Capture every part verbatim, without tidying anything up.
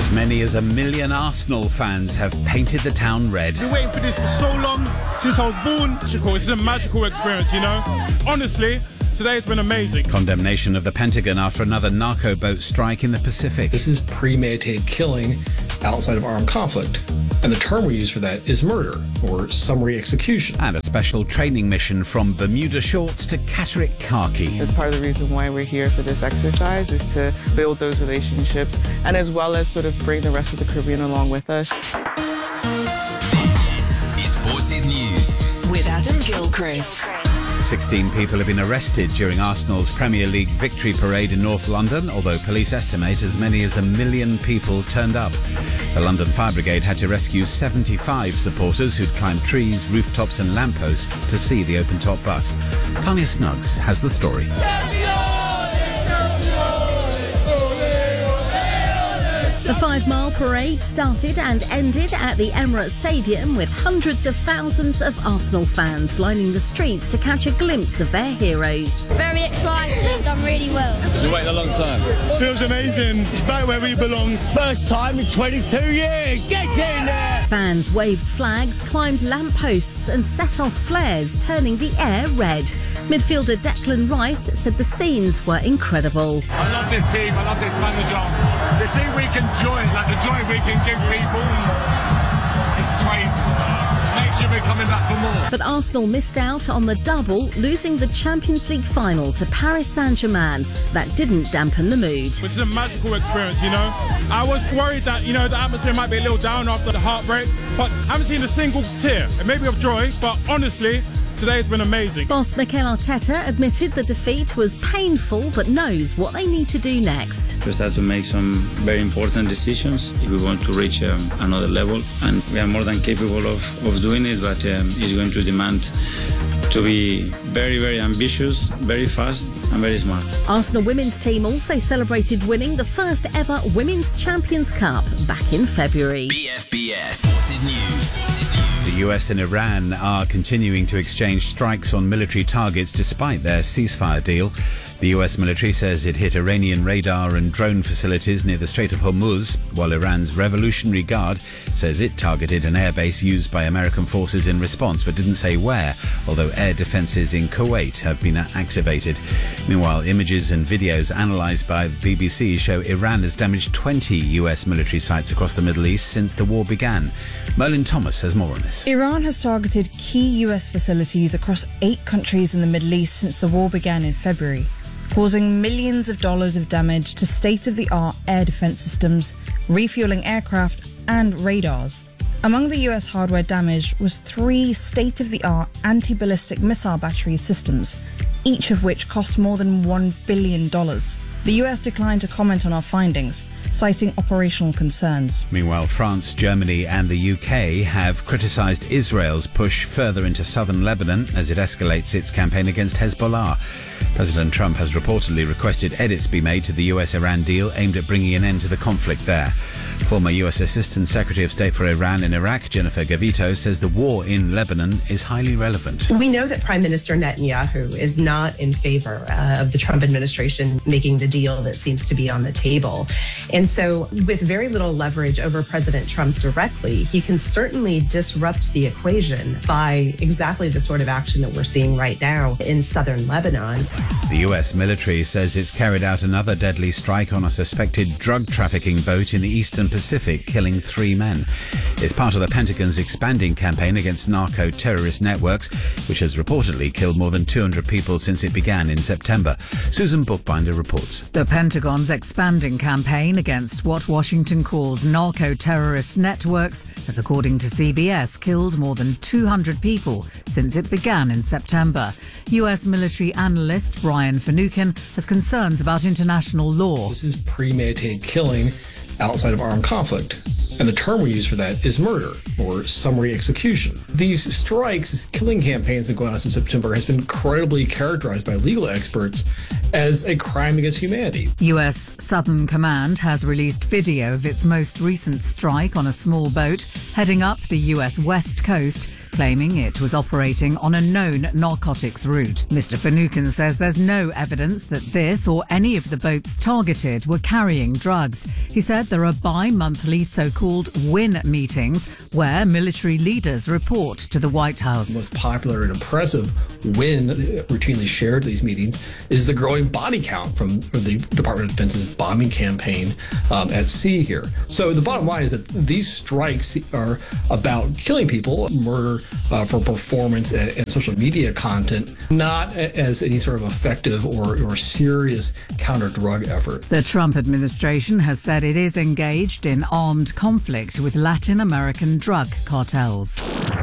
As many as a million Arsenal fans have painted the town red. I've been waiting for this for so long, since I was born. Magical. It's a magical experience, you know. Honestly, today has been amazing. Condemnation of the Pentagon after another narco boat strike in the Pacific. This is premeditated killing outside of armed conflict. And the term we use for that is murder or summary execution. And a special training mission from Bermuda Shorts to Catterick Khaki. That's part of the reason why we're here for this exercise, is to build those relationships and as well as sort of bring the rest of the Caribbean along with us. This is Forces News with Adam Gilchrist. sixteen people have been arrested during Arsenal's Premier League victory parade in North London, although police estimate as many as a million people turned up. The London Fire Brigade had to rescue seventy-five supporters who'd climbed trees, rooftops and lampposts to see the open-top bus. Tanya Snuggs has the story. The five-mile parade started and ended at the Emirates Stadium with hundreds of thousands of Arsenal fans lining the streets to catch a glimpse of their heroes. Very excited, done really well. Been waiting a long time. Feels amazing. It's back where we belong. First time in twenty-two years. Get in there! Fans waved flags, climbed lampposts and set off flares, turning the air red. Midfielder Declan Rice said the scenes were incredible. I love this team. I love this manager. You see, we can joy, like the joy we can give people. It's crazy. Next year we're coming back for more. But Arsenal missed out on the double, losing the Champions League final to Paris Saint-Germain. That didn't dampen the mood. Which is a magical experience, you know. I was worried that, you know, the atmosphere might be a little down after the heartbreak, but I haven't seen a single tear. It may be of joy, but honestly, today has been amazing. Boss Mikel Arteta admitted the defeat was painful, but knows what they need to do next. Just have to make some very important decisions if we want to reach um, another level, and we are more than capable of, of doing it, but um, it's going to demand to be very, very ambitious, very fast and very smart. Arsenal women's team also celebrated winning the first ever Women's Champions Cup back in February. B F B S Forces News. The U S and Iran are continuing to exchange strikes on military targets despite their ceasefire deal. The U S military says it hit Iranian radar and drone facilities near the Strait of Hormuz, while Iran's Revolutionary Guard says it targeted an airbase used by American forces in response, but didn't say where, although air defences in Kuwait have been activated. Meanwhile, images and videos analysed by the B B C show Iran has damaged twenty U S military sites across the Middle East since the war began. Merlin Thomas has more on this. Iran has targeted key U S facilities across eight countries in the Middle East since the war began in February, causing millions of dollars of damage to state-of-the-art air defense systems, refueling aircraft and radars. Among the U S hardware damaged was three state-of-the-art anti-ballistic missile battery systems, each of which cost more than one billion dollars. The U S declined to comment on our findings, citing operational concerns. Meanwhile, France, Germany and the U K have criticised Israel's push further into southern Lebanon as it escalates its campaign against Hezbollah. President Trump has reportedly requested edits be made to the U S-Iran deal aimed at bringing an end to the conflict there. Former U S Assistant Secretary of State for Iran and Iraq, Jennifer Gavito, says the war in Lebanon is highly relevant. We know that Prime Minister Netanyahu is not in favor uh, of the Trump administration making the deal that seems to be on the table. And so with very little leverage over President Trump directly, he can certainly disrupt the equation by exactly the sort of action that we're seeing right now in southern Lebanon. The U S military says it's carried out another deadly strike on a suspected drug trafficking boat in the eastern Pacific, killing three men. It's part of the Pentagon's expanding campaign against narco-terrorist networks, which has reportedly killed more than two hundred people since it began in September. Susan Bookbinder reports. The Pentagon's expanding campaign against what Washington calls narco-terrorist networks has, according to C B S, killed more than two hundred people since it began in September. U S military analyst Brian Finucane has concerns about international law. This is premeditated killing outside of armed conflict. And the term we use for that is murder or summary execution. These strikes, killing campaigns that go on since September has been credibly characterized by legal experts as a crime against humanity. U S Southern Command has released video of its most recent strike on a small boat heading up the U S West Coast claiming it was operating on a known narcotics route. Mister Finucane says there's no evidence that this or any of the boats targeted were carrying drugs. He said there are bi-monthly so-called WIN meetings where military leaders report to the White House. The most popular and impressive win routinely shared at these meetings is the growing body count from the Department of Defense's bombing campaign um, at sea here. So the bottom line is that these strikes are about killing people, murder uh, for performance and, and social media content, not as any sort of effective or, or serious counter-drug effort. The Trump administration has said it is engaged in armed conflict with Latin American drug cartels.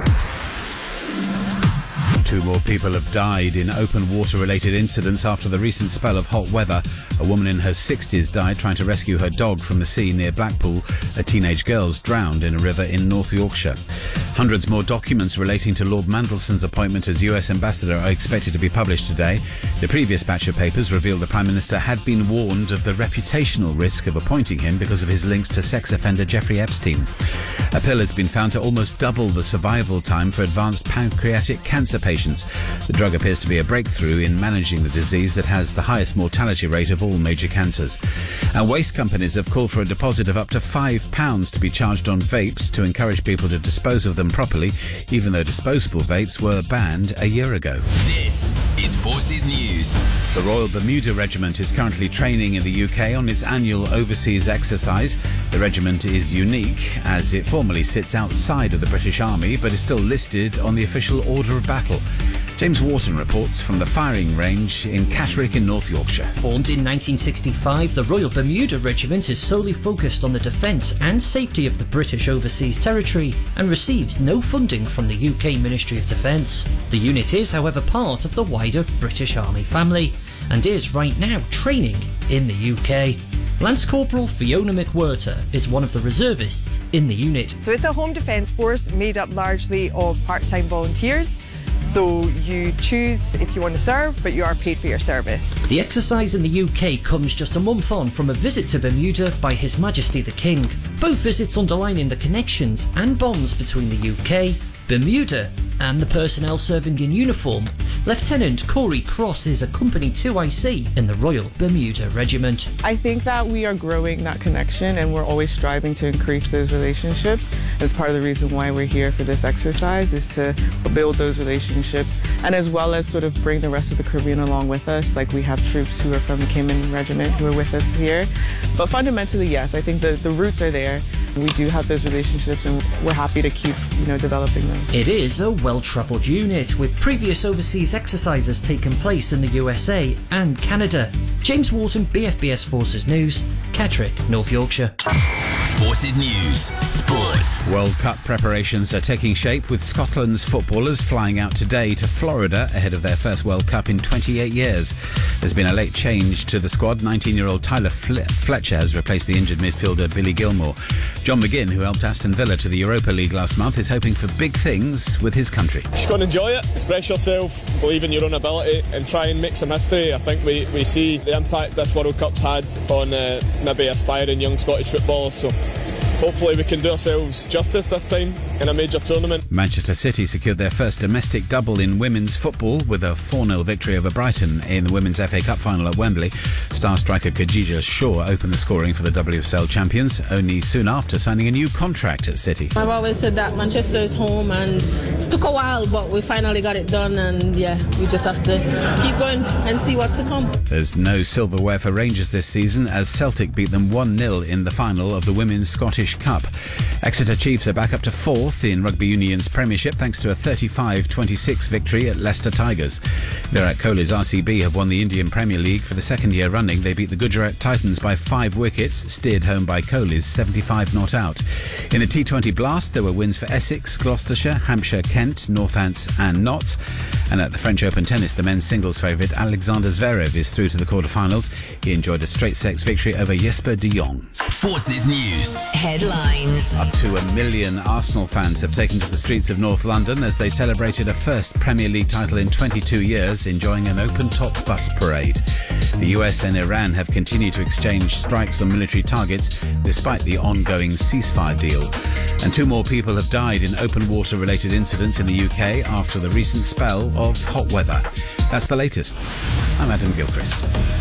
Two more people have died in open water-related incidents after the recent spell of hot weather. A woman in her sixties died trying to rescue her dog from the sea near Blackpool. A teenage girl's drowned in a river in North Yorkshire. Hundreds more documents relating to Lord Mandelson's appointment as U S ambassador are expected to be published today. The previous batch of papers revealed the Prime Minister had been warned of the reputational risk of appointing him because of his links to sex offender Jeffrey Epstein. A pill has been found to almost double the survival time for advanced pancreatic cancer patients. The drug appears to be a breakthrough in managing the disease that has the highest mortality rate of all major cancers. And waste companies have called for a deposit of up to five pounds to be charged on vapes to encourage people to dispose of them properly, even though disposable vapes were banned a year ago. This is Forces News. The Royal Bermuda Regiment is currently training in the U K on its annual overseas exercise. The regiment is unique as it formally sits outside of the British Army but is still listed on the official order of battle. James Wharton reports from the firing range in Catterick in North Yorkshire. Formed in nineteen sixty-five, the Royal Bermuda Regiment is solely focused on the defence and safety of the British overseas territory and receives no funding from the U K Ministry of Defence. The unit is, however, part of the wider British Army family and is right now training in the U K. Lance Corporal Fiona McWhirter is one of the reservists in the unit. So it's a home defence force made up largely of part-time volunteers. So you choose if you want to serve, but you are paid for your service. The exercise in the U K comes just a month on from a visit to Bermuda by His Majesty the King. Both visits underlining the connections and bonds between the U K, Bermuda and the personnel serving in uniform. Lieutenant Corey Cross is a Company two I C in the Royal Bermuda Regiment. I think that we are growing that connection and we're always striving to increase those relationships. As part of the reason why we're here for this exercise is to build those relationships and as well as sort of bring the rest of the Caribbean along with us. Like we have troops who are from the Cayman Regiment who are with us here. But fundamentally, yes, I think the, the roots are there. We do have those relationships and we're happy to keep, you know, developing them. It is a well-travelled unit with previous overseas exercises taking place in the U S A and Canada. James Wharton, B F B S Forces News, Catterick, North Yorkshire. Forces News, Sports. World Cup preparations are taking shape with Scotland's footballers flying out today to Florida ahead of their first World Cup in twenty-eight years. There's been a late change to the squad. nineteen-year-old Tyler Fletcher has replaced the injured midfielder Billy Gilmore. John McGinn, who helped Aston Villa to the Europa League last month, is hoping for big things with his country. Just go and enjoy it, express yourself, believe in your own ability and try and make some history. I think we, we see the impact this World Cup's had on uh, maybe aspiring young Scottish footballers, so hopefully we can do ourselves justice this time in a major tournament. Manchester City secured their first domestic double in women's football with a four nil victory over Brighton in the Women's F A Cup final at Wembley. Star striker Khadija Shaw opened the scoring for the W S L champions, only soon after signing a new contract at City. I've always said that Manchester is home and it took a while, but we finally got it done and yeah, we just have to keep going and see what's to come. There's no silverware for Rangers this season as Celtic beat them one nil in the final of the Women's Scottish Cup. Exeter Chiefs are back up to fourth in Rugby Union's Premiership thanks to a thirty-five twenty-six victory at Leicester Tigers. Virat Kohli's R C B have won the Indian Premier League for the second year running. They beat the Gujarat Titans by five wickets, steered home by Kohli's seventy-five not out. In the T twenty Blast, there were wins for Essex, Gloucestershire, Hampshire, Kent, Northants and Notts. And at the French Open Tennis, the men's singles favourite Alexander Zverev is through to the quarterfinals. He enjoyed a straight sets victory over Jesper de Jong. Forces News. Head headlines. Up to a million Arsenal fans have taken to the streets of North London as they celebrated a first Premier League title in twenty-two years, enjoying an open-top bus parade. The U S and Iran have continued to exchange strikes on military targets despite the ongoing ceasefire deal. And two more people have died in open water-related incidents in the U K after the recent spell of hot weather. That's the latest. I'm Adam Gilchrist.